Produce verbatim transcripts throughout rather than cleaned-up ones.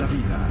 la Vida.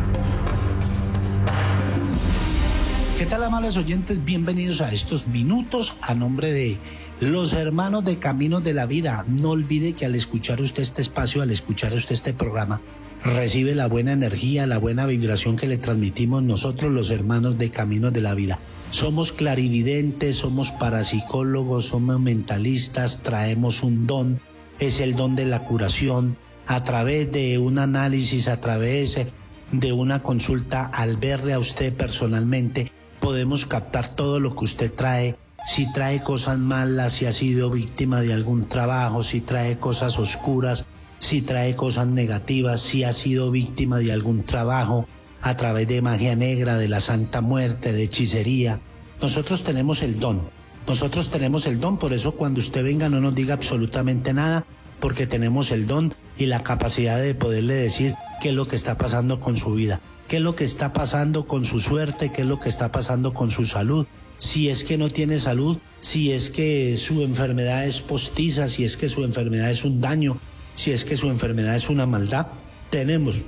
¿Qué tal, amables oyentes? Bienvenidos a estos minutos a nombre de los hermanos de Caminos de la Vida. No olvide que al escuchar usted este espacio, al escuchar usted este programa, recibe la buena energía, la buena vibración que le transmitimos nosotros, los hermanos de Caminos de la Vida. Somos clarividentes, somos parapsicólogos, somos mentalistas, traemos un don, es el don de la curación. A través de un análisis, a través de una consulta, al verle a usted personalmente, podemos captar todo lo que usted trae. Si trae cosas malas, si ha sido víctima de algún trabajo, si trae cosas oscuras, si trae cosas negativas, si ha sido víctima de algún trabajo a través de magia negra, de la Santa Muerte, de hechicería. Nosotros tenemos el don, nosotros tenemos el don, por eso cuando usted venga no nos diga absolutamente nada, porque tenemos el don y la capacidad de poderle decir qué es lo que está pasando con su vida, qué es lo que está pasando con su suerte, qué es lo que está pasando con su salud. Si es que no tiene salud, si es que su enfermedad es postiza, si es que su enfermedad es un daño, si es que su enfermedad es una maldad, tenemos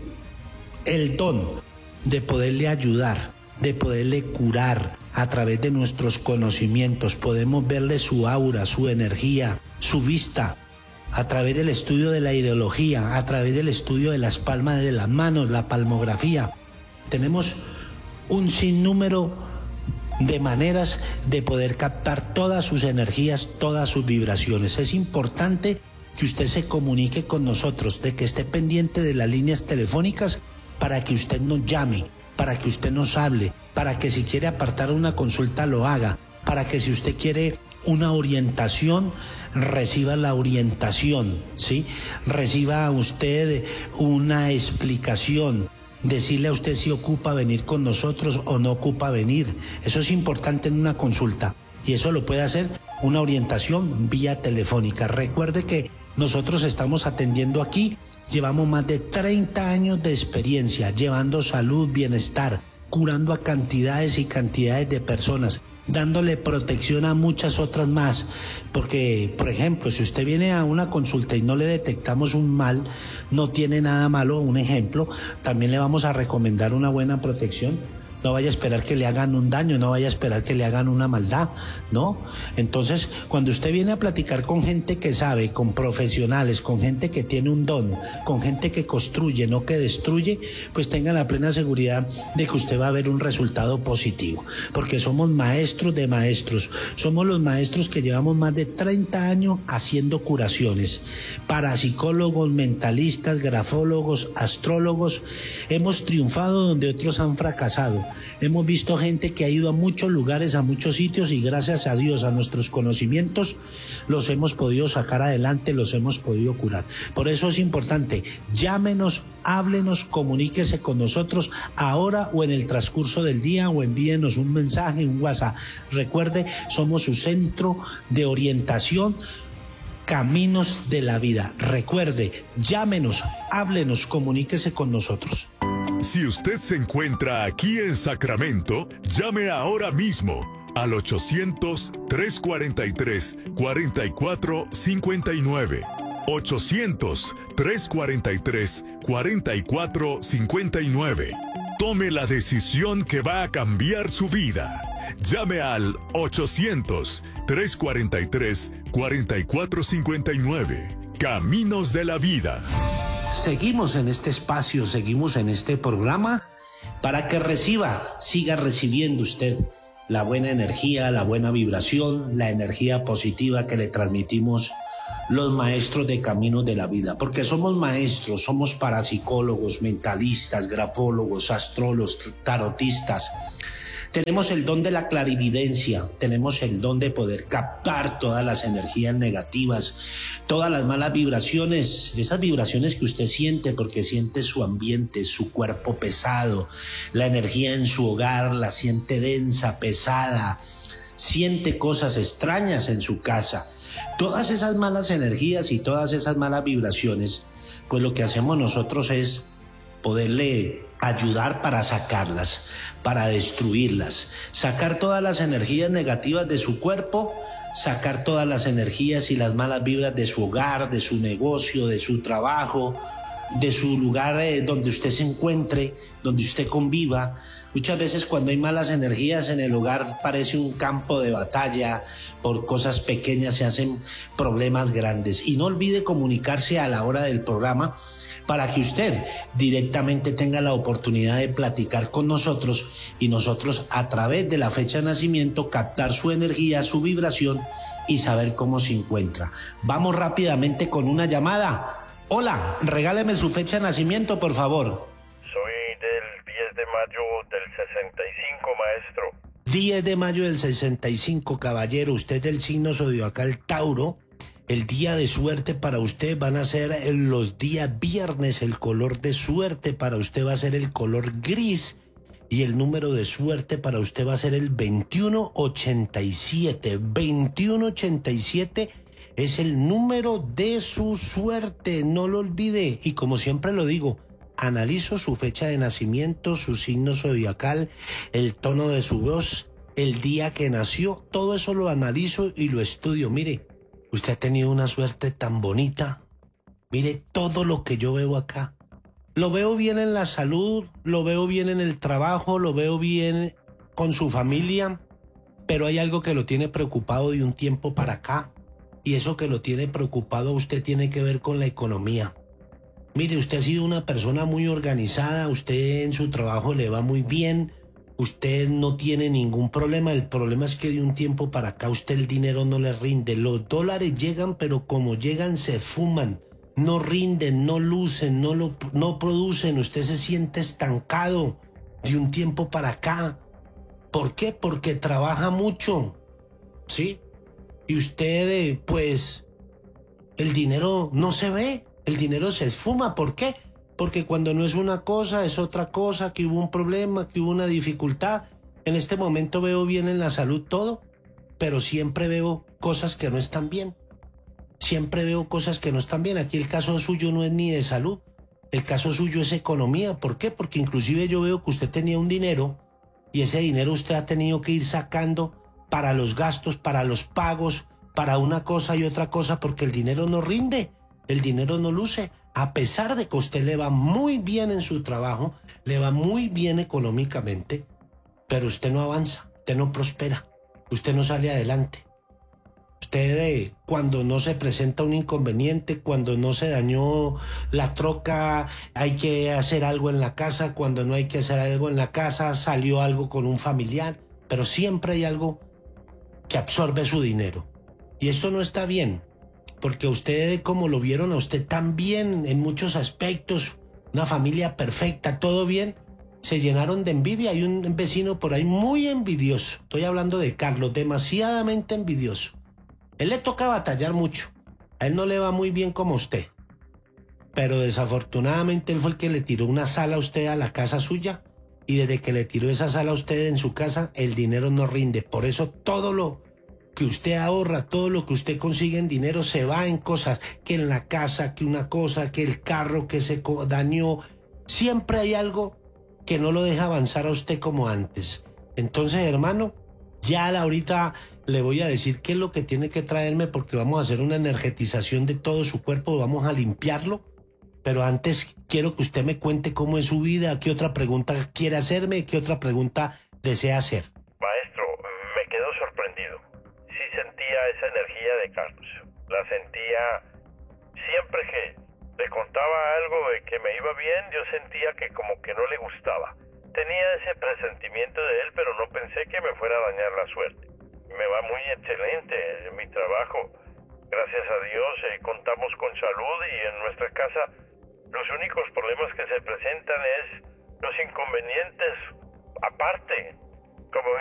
el don de poderle ayudar, de poderle curar a través de nuestros conocimientos. Podemos verle su aura, su energía, su vista, a través del estudio de la ideología, a través del estudio de las palmas de las manos, la palmografía. Tenemos un sinnúmero de maneras de poder captar todas sus energías, todas sus vibraciones. Es importante que usted se comunique con nosotros, de que esté pendiente de las líneas telefónicas para que usted nos llame, para que usted nos hable, para que si quiere apartar una consulta lo haga, para que si usted quiere una orientación, reciba la orientación, ¿sí? Reciba usted una explicación, decirle a usted si ocupa venir con nosotros o no ocupa venir. Eso es importante en una consulta y eso lo puede hacer una orientación vía telefónica. Recuerde que nosotros estamos atendiendo aquí, llevamos más de treinta años de experiencia, llevando salud, bienestar, curando a cantidades y cantidades de personas, dándole protección a muchas otras más, porque, por ejemplo, si usted viene a una consulta y no le detectamos un mal, no tiene nada malo, un ejemplo, también le vamos a recomendar una buena protección. No vaya a esperar que le hagan un daño, no vaya a esperar que le hagan una maldad, ¿no? Entonces, cuando usted viene a platicar con gente que sabe, con profesionales, con gente que tiene un don, con gente que construye, no que destruye, pues tenga la plena seguridad de que usted va a ver un resultado positivo, porque somos maestros de maestros, somos los maestros que llevamos más de treinta años haciendo curaciones, parapsicólogos, mentalistas, grafólogos, astrólogos, hemos triunfado donde otros han fracasado. Hemos visto gente que ha ido a muchos lugares, a muchos sitios y gracias a Dios, a nuestros conocimientos, los hemos podido sacar adelante, los hemos podido curar. Por eso es importante, llámenos, háblenos, comuníquese con nosotros ahora o en el transcurso del día o envíenos un mensaje, un WhatsApp. Recuerde, somos su centro de orientación, Caminos de la Vida. Recuerde, llámenos, háblenos, comuníquese con nosotros. Si usted se encuentra aquí en Sacramento, llame ahora mismo al ochocientos, trescientos cuarenta y tres, cuarenta y cuatro cincuenta y nueve. ochocientos, trescientos cuarenta y tres, cuarenta y cuatro cincuenta y nueve. Tome la decisión que va a cambiar su vida. Llame al ochocientos, trescientos cuarenta y tres, cuarenta y cuatro cincuenta y nueve. Caminos de la Vida. Seguimos en este espacio, seguimos en este programa para que reciba, siga recibiendo usted la buena energía, la buena vibración, la energía positiva que le transmitimos los maestros de Caminos de la Vida, porque somos maestros, somos parapsicólogos, mentalistas, grafólogos, astrólogos, tarotistas. Tenemos el don de la clarividencia, tenemos el don de poder captar todas las energías negativas, todas las malas vibraciones, esas vibraciones que usted siente porque siente su ambiente, su cuerpo pesado, la energía en su hogar la siente densa, pesada, siente cosas extrañas en su casa. Todas esas malas energías y todas esas malas vibraciones, pues lo que hacemos nosotros es poderle ayudar para sacarlas, para destruirlas, sacar todas las energías negativas de su cuerpo, sacar todas las energías y las malas vibras de su hogar, de su negocio, de su trabajo de su lugar eh, donde usted se encuentre, donde usted conviva. Muchas veces cuando hay malas energías en el hogar parece un campo de batalla. Por cosas pequeñas se hacen problemas grandes. Y no olvide comunicarse a la hora del programa para que usted directamente tenga la oportunidad de platicar con nosotros y nosotros a través de la fecha de nacimiento captar su energía, su vibración y saber cómo se encuentra. Vamos rápidamente con una llamada. Hola, regáleme su fecha de nacimiento, por favor. Soy del diez de mayo del sesenta y cinco, maestro. diez de mayo del sesenta y cinco, caballero. Usted del signo zodiacal Tauro. El día de suerte para usted van a ser los días viernes. El color de suerte para usted va a ser el color gris. Y el número de suerte para usted va a ser el veintiuno ochenta y siete. veintiuno ochenta y siete es el número de su suerte, no lo olvide. Y como siempre lo digo, analizo su fecha de nacimiento, su signo zodiacal, el tono de su voz, el día que nació, todo eso lo analizo y lo estudio. Mire, usted ha tenido una suerte tan bonita. Mire todo lo que yo veo acá. Lo veo bien en la salud, lo veo bien en el trabajo, lo veo bien con su familia, pero hay algo que lo tiene preocupado de un tiempo para acá. Y eso que lo tiene preocupado a usted tiene que ver con la economía. Mire, usted ha sido una persona muy organizada, usted en su trabajo le va muy bien, usted no tiene ningún problema. El problema es que de un tiempo para acá usted el dinero no le rinde. Los dólares llegan, pero como llegan se fuman, no rinden, no lucen, no, lo, no producen. Usted se siente estancado de un tiempo para acá. ¿Por qué? Porque trabaja mucho, ¿sí? Y usted, pues, el dinero no se ve, el dinero se esfuma. ¿Por qué? Porque cuando no es una cosa, es otra cosa, que hubo un problema, que hubo una dificultad. En este momento veo bien en la salud todo, pero siempre veo cosas que no están bien. Siempre veo cosas que no están bien. Aquí el caso suyo no es ni de salud, el caso suyo es economía. ¿Por qué? Porque inclusive yo veo que usted tenía un dinero y ese dinero usted ha tenido que ir sacando para los gastos, para los pagos, para una cosa y otra cosa, porque el dinero no rinde, el dinero no luce. A pesar de que a usted le va muy bien en su trabajo, le va muy bien económicamente, pero usted no avanza, usted no prospera, usted no sale adelante. Usted eh, cuando no se presenta un inconveniente, cuando no se dañó la troca, hay que hacer algo en la casa, cuando no hay que hacer algo en la casa, salió algo con un familiar, pero siempre hay algo que absorbe su dinero. Y esto no está bien, porque usted, como lo vieron a usted tan bien en muchos aspectos, una familia perfecta, todo bien, se llenaron de envidia. Hay un vecino por ahí muy envidioso. Estoy hablando de Carlos, demasiadamente envidioso. Él le toca batallar mucho. A él no le va muy bien como a usted. Pero desafortunadamente él fue el que le tiró una sala a usted a la casa suya. Y desde que le tiró esa sala a usted en su casa, el dinero no rinde. Por eso todo lo que usted ahorra, todo lo que usted consigue en dinero se va en cosas. Que en la casa, que una cosa, que el carro que se dañó. Siempre hay algo que no lo deja avanzar a usted como antes. Entonces, hermano, ya ahorita le voy a decir qué es lo que tiene que traerme, porque vamos a hacer una energetización de todo su cuerpo, vamos a limpiarlo. Pero antes quiero que usted me cuente cómo es su vida, qué otra pregunta quiere hacerme, qué otra pregunta desea hacer. Maestro, me quedo sorprendido. Sí sentía esa energía de Carlos. La sentía siempre que le contaba algo de que me iba bien, yo sentía que como que no le gustaba. Tenía ese presentimiento de él, pero no pensé que me fuera a dañar la suerte. Me va muy excelente en mi trabajo. Gracias a Dios eh, contamos con salud y en nuestra casa los únicos problemas que se presentan es los inconvenientes aparte. Como